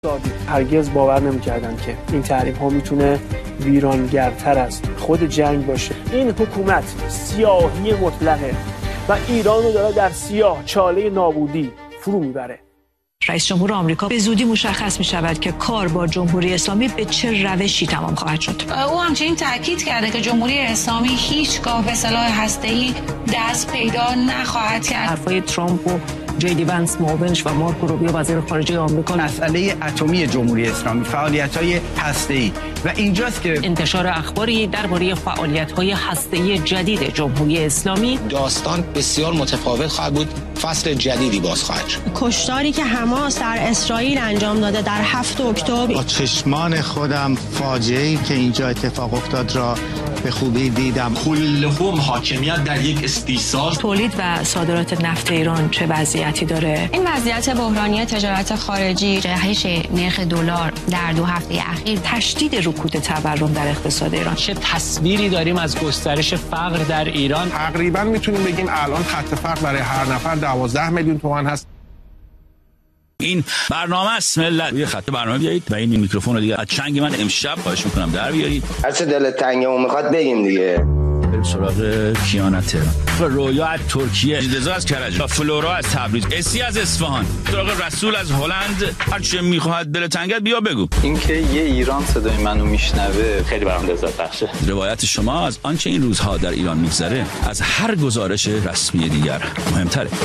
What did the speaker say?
هرگز باور نمی‌کردن که این تحریم ها میتونه ویرانگرتر از خود جنگ باشه. این حکومت سیاهی مطلقه و ایران رو داره در سیاه چاله نابودی فرو میبره. رئیس جمهور آمریکا به زودی مشخص می شود که کار با جمهوری اسلامی به چه روشی تمام خواهد شد. او همچنین تاکید کرده که جمهوری اسلامی هیچگاه به سلاح هسته‌ای دست پیدا نخواهد کرد. حرفای ترامپ و جی وانس معاونش و مارکو روبیو وزیر خارجه آمریکا، مسئله اتمی جمهوری اسلامی، فعالیت‌های هسته‌ای و اینجاست که انتشار اخباری درباره فعالیت‌های هسته‌ای جدید جمهوری اسلامی، داستان بسیار متفاوت خواهد بود. فصل جدیدی باز خواهد شد. کشتاری که حماس در اسرائیل انجام داده در 7 اکتبر، با چشمان خودم فاجعه‌ای که اینجا اتفاق افتاد را به خوبی دیدم. کلهم حاکمیت در یک استیصال. تولید و صادرات نفت ایران چه وضعیتی داره؟ این وضعیت بحرانی تجارت خارجی، جهش نرخ دلار در 2 هفته اخیر، تشدید رکود تورم در اقتصاد ایران. چه تصویری داریم از گسترش فقر در ایران؟ تقریبا میتونیم بگیم الان خط فقر برای هر نفر 12 میلیون تومان هست. این برنامه است ملت. یه خط برنامه بیایید و این میکروفون رو دیگه از چنگ من امشب خواهش میکنم در بیارید. هر چه دلت تنگه و میخواد بگیم دیگه. بریم سراغ کیانت تهران، رویا از ترکیه، رضا از کرج، فلورا از تبریز، اسی از اصفهان، سراغ رسول از هلند. هر چه میخواد دل تنگت بیا بگو. اینکه یه ایران صدای منو میشنوه خیلی برام لذت بخشه. روایت شما از آنچه این روزها در ایران میگذره از هر گزارش رسمی دیگر مهمتره.